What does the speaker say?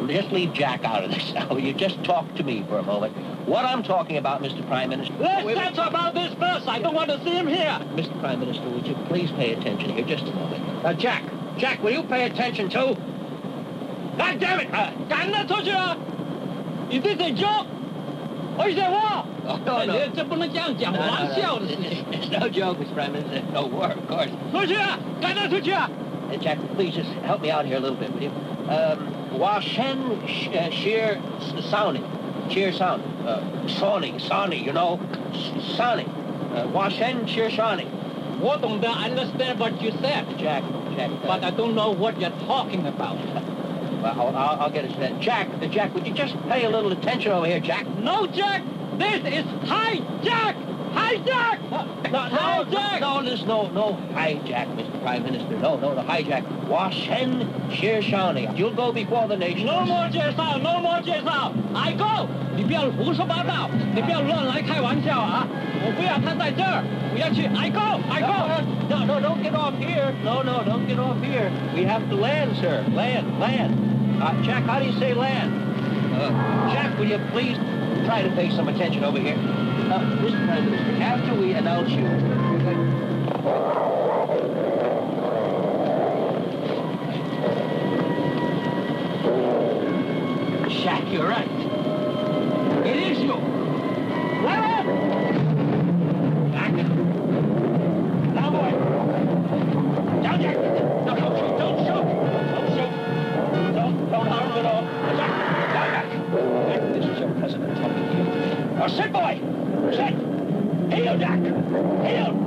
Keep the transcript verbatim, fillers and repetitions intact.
just leave Jack out of this now. Will you just talk to me for a moment? What I'm talking about, Mister Prime Minister... Let's talk about this first. I don't want to see him here. Mister Prime Minister, would you please pay attention here just a moment? Uh, Jack, Jack, will you pay attention too? God damn it! Uh, 赶得出去啊 Is this a joke? Or is it war? Oh, no, no. 这不能这样讲，玩笑的事情。 It's no joke, Mister Prime Minister. No war, of course. 出去啊！赶得出去啊！ Uh, Jack, please just help me out here a little bit, will you? Um, Washen uh, Sheer Sounding. Sheer Sound. Uh, Sawning, Sawning, you know? Sawning. Uh, Washen Sheer Sawning. 我懂得 understand what you said, Jack, Jack. Uh, but I don't know what you're talking about. Well, I'll, I'll get it straight. Jack, uh, Jack, would you just pay a little attention over here, Jack? No, Jack! This is hijack! Hijack! No, no, hijack! no, there's no, no hijack, Mister Prime Minister. No, no, the hijack. Washen Sheer Shawnee. You'll go before the nation. No more 介绍 no more 介绍 I go! 你不要胡说八道，你不要乱来开玩笑啊！我不要他在这儿，我要去 I go! I go! No, no, don't get off here. No, no, don't get off here. We have to land, sir. Land, land. Uh, Jack, how do you say land? Uh, Jack, will you please try to pay some attention over here? Uh, Mister Prime Minister, after we announce you... Jack, you're right. It is you. Land! Back. Now, boy. Down, Jack. No, don't shoot. Don't shoot. Don't shoot. Don't, don't harm him at all. Jack, down, Jack. Jack, this is your president talking to you. Now, sit, boy. Sit. Heel, Jack. Heel.